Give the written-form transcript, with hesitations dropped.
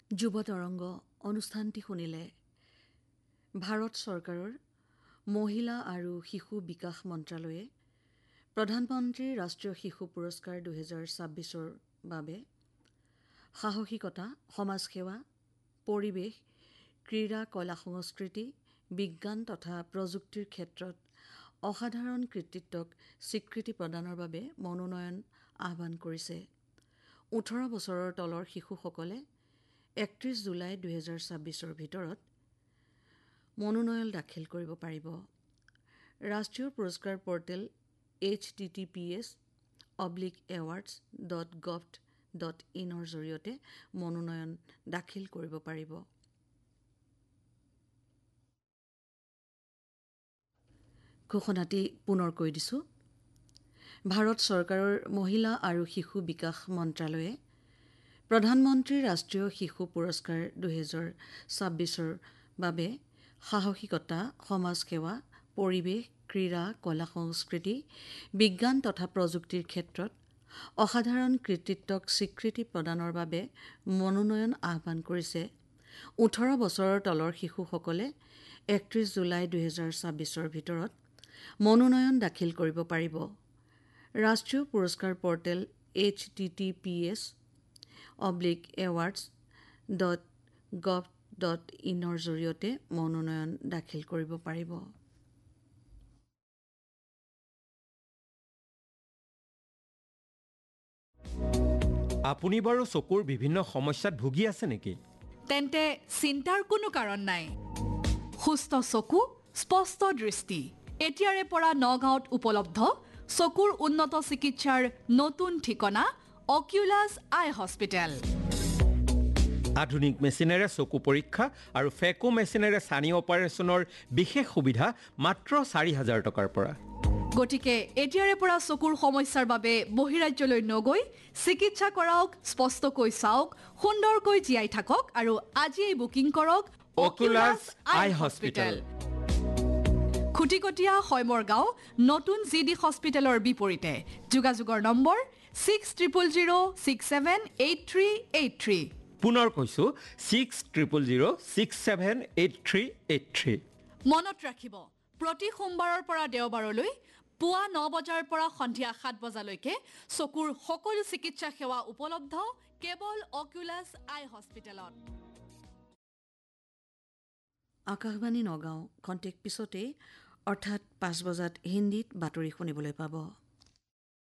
যুৱ তৰংগ অনুষ্ঠানটি শুনিলে ভাৰত চৰকাৰৰ মহিলা আৰু শিশু বিকাশ মন্ত্ৰালয়ে প্ৰধানমন্ত্ৰী ৰাষ্ট্ৰীয় শিশু পুৰস্কাৰ 2026ৰ বাবে সাহসিকতা, সমাজসেৱা, পৰিৱেশ, ক্ৰীড়া, কলা সংস্কৃতি, বিজ্ঞান তথা প্ৰযুক্তিৰ ক্ষেত্ৰত অসাধাৰণ কৃতিত্বক স্বীকৃতি প্ৰদানৰ বাবে মনোনয়ন আহ্বান কৰিছে। 18 বছৰৰ তলৰ শিশুসকলে 31 জুলাই 2026ৰ ভিতৰত মনোনয়ন দাখিল কৰিব পাৰিব। ৰাষ্ট্ৰীয় পুৰস্কাৰ পৰ্টেল https://awards.gov.in ৰ জৰিয়তে মনোনয়ন দাখিল কৰিব পাৰিব। ঘোষণাটি পুনৰ কৈ দিছোঁ। ভাৰত চৰকাৰৰ মহিলা আৰু শিশু বিকাশ মন্ত্ৰালয়ে প্ৰধানমন্ত্ৰী ৰাষ্ট্ৰীয় শিশু পুৰস্কাৰ 2026ৰ বাবে সাহসিকতা, সমাজসেৱা, পৰিৱেশ, ক্ৰীড়া, কলা সংস্কৃতি, বিজ্ঞান তথা প্ৰযুক্তিৰ ক্ষেত্ৰত অসাধাৰণ কৃতিত্বক স্বীকৃতি প্ৰদানৰ বাবে মনোনয়ন আহ্বান কৰিছে। 18 বছৰৰ তলৰ শিশুসকলে 31 জুলাই 2026ৰ ভিতৰত মনোনয়ন দাখিল কৰিব পাৰিব। ৰাষ্ট্ৰীয় পুৰস্কাৰ পৰ্টেল https://awards.gov.in ৰ জৰিয়তে মনোনয়ন দাখিল কৰিব পাৰিব। আপুনি বাৰু চকুৰ বিভিন্ন সমস্যাত ভুগি আছে নেকি? তেন্তে চিন্তাৰ কোনো কাৰণ নাই। সুস্থ চকু, স্পষ্ট দৃষ্টি। এতিয়াৰে পৰা নগাঁৱত উপলব্ধ চকুৰ উন্নত চিকিৎসাৰ নতুন ঠিকনা অকিউলাছ আই হস্পিটেল। আধুনিক মেচিনেৰে চকু পৰীক্ষা আৰু ফেকো মেচিনেৰে ছানি অপাৰেশ্যনৰ বিশেষ সুবিধা মাত্ৰ 4,000 টকাৰ পৰা। গতিকে এতিয়াৰে পৰা চকুৰ সমস্যাৰ বাবে বহিৰাজ্যলৈ নগৈ চিকিৎসা কৰাওক, স্পষ্টকৈ চাওক, সুন্দৰকৈ জীয়াই থাকক আৰু আজিয়েই বুকিং কৰক অকিউলাছ আই হস্পিটেল। খুটিকটীয়া হৈমৰ গাঁও নতুন GD হস্পিটেলৰ বিপৰীতে। যোগাযোগৰ নম্বৰ 6000678383। পুনৰ কৈছো 6000678383। মনত ৰাখিব, প্ৰতি সোমবাৰৰ পৰা দেওবাৰলৈ পুৱা 9 বজাৰ পৰা সন্ধিয়া 7 বজালৈকে চকুৰ সকলো চিকিৎসা সেৱা উপলব্ধ কেৱল অকিউলাছ আই হস্পিটেলত। আকাশবাণী নগাঁও খন্তেক পিছতেই অৰ্থাৎ 5 বজাত হিন্দীত বাতৰি শুনিবলৈ পাব।